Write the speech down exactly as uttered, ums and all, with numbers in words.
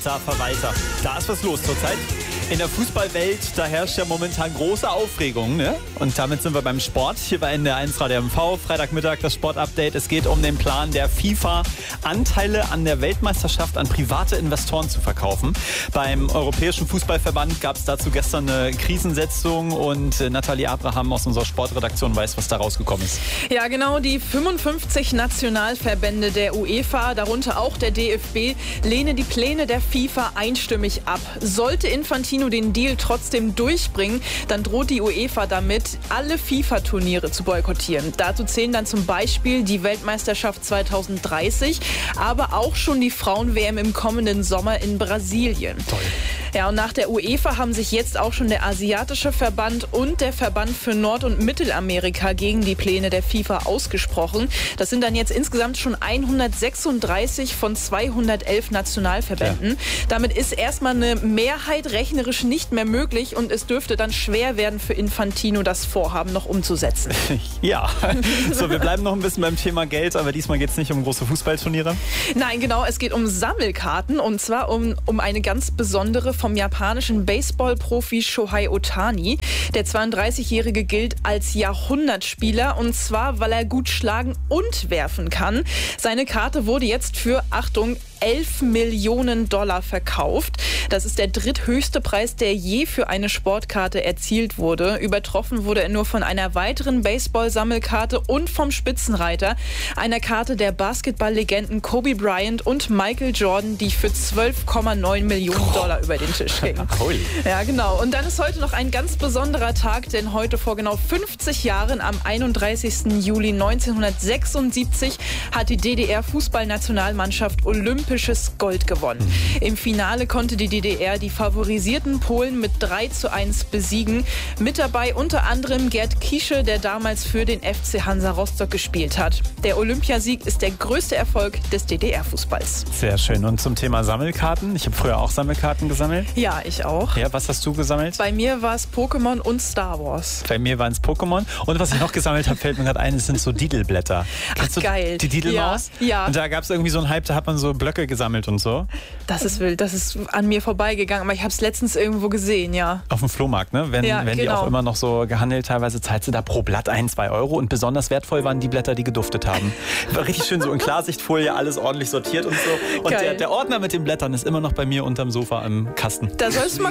Meta-Verwalter. Da ist was los zurzeit. In der Fußballwelt, da herrscht ja momentan große Aufregung, ne? Und damit sind wir beim Sport. Hier bei N D R eins Radio M V, Freitagmittag das Sportupdate. Es geht um den Plan der FIFA, Anteile an der Weltmeisterschaft an private Investoren zu verkaufen. Beim Europäischen Fußballverband gab es dazu gestern eine Krisensitzung und Nathalie Abraham aus unserer Sportredaktion weiß, was da rausgekommen ist. Ja, genau. Die fünfundfünfzig Nationalverbände der UEFA, darunter auch der D F B, lehnen die Pläne der FIFA einstimmig ab. Sollte Infantino den Deal trotzdem durchbringen, dann droht die UEFA damit, alle FIFA-Turniere zu boykottieren. Dazu zählen dann zum Beispiel die Weltmeisterschaft zwanzig dreißig, aber auch schon die Frauen-W M im kommenden Sommer in Brasilien. Toll. Ja, und nach der UEFA haben sich jetzt auch schon der Asiatische Verband und der Verband für Nord- und Mittelamerika gegen die Pläne der FIFA ausgesprochen. Das sind dann jetzt insgesamt schon hundertsechsunddreißig von zweihundertelf Nationalverbänden. Ja. Damit ist erstmal eine Mehrheit rechnerisch nicht mehr möglich und es dürfte dann schwer werden für Infantino, das Vorhaben noch umzusetzen. Ja, so, wir bleiben noch ein bisschen beim Thema Geld, aber diesmal geht es nicht um große Fußballturniere. Nein, genau, es geht um Sammelkarten und zwar um, um eine ganz besondere vom japanischen Baseball-Profi Shohei Ohtani. Der zweiunddreißigjährige gilt als Jahrhundertspieler und zwar, weil er gut schlagen und werfen kann. Seine Karte wurde jetzt für, Achtung, elf Millionen Dollar verkauft. Das ist der dritthöchste Preis, der je für eine Sportkarte erzielt wurde. Übertroffen wurde er nur von einer weiteren Baseball-Sammelkarte und vom Spitzenreiter, einer Karte der Basketball-Legenden Kobe Bryant und Michael Jordan, die für zwölf Komma neun Millionen Dollar über den Tisch ging. Ja, genau. Und dann ist heute noch ein ganz besonderer Tag, denn heute vor genau fünfzig Jahren, am einunddreißigsten Juli neunzehnhundertsechsundsiebzig, hat die D D R-Fußballnationalmannschaft Olympisches Gold gewonnen. Im Finale konnte die D D R die favorisierten Polen mit drei zu eins besiegen. Mit dabei unter anderem Gerd Kiesche, der damals für den F C Hansa Rostock gespielt hat. Der Olympiasieg ist der größte Erfolg des D D R-Fußballs. Sehr schön. Und zum Thema Sammelkarten? Ich habe früher auch Sammelkarten gesammelt. Ja, ich auch. Ja, was hast du gesammelt? Bei mir war es Pokémon und Star Wars. Bei mir waren es Pokémon. Und was ich noch gesammelt habe, fällt mir gerade ein, es sind so Didelblätter. Kennst Ach, geil. Die Didelmaus? Ja, ja. Und da gab es irgendwie so einen Hype, da hat man so Blöcke gesammelt und so. Das ist wild, das ist an mir vorbeigegangen, aber ich habe es letztens irgendwo gesehen, ja. Auf dem Flohmarkt, ne? Wenn, ja, wenn genau. die auch immer noch so gehandelt, teilweise zahlst du da pro Blatt ein, zwei Euro und besonders wertvoll waren die Blätter, die geduftet haben. War richtig schön so in Klarsichtfolie, alles ordentlich sortiert und so. Und der, der Ordner mit den Blättern ist immer noch bei mir unterm Sofa im Kasten. Da sollst du mal